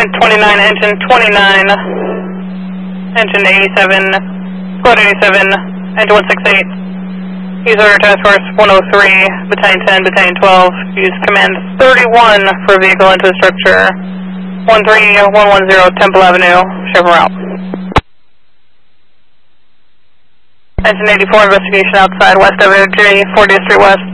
29, engine 29, engine 87, squad 87, engine 168. Use order task force 103, battalion 10, battalion 12. Use command 31 for vehicle into the structure. 13110 Temple Avenue, Chevron route. Engine 84, investigation outside West Avenue J, 40th Street West.